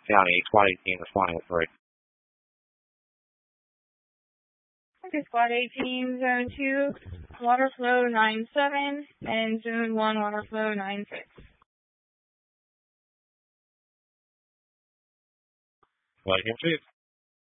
County, Squad 18 responding with 3. Okay, Squad 18, Zone 2, water flow 97, and Zone 1, water flow 96. Flight Chief.